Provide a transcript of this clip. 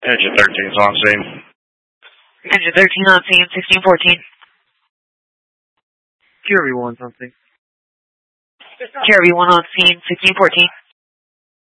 Engine 13's on scene. Engine 13 on scene, 1614. Jeremy 1 something. Jeremy 1 on scene, 1614.